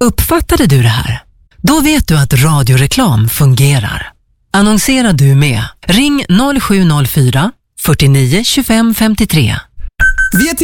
Uppfattade du det här? Då vet du att radioreklam fungerar. Annonsera du med. Ring 0704 49 25 53. Vi är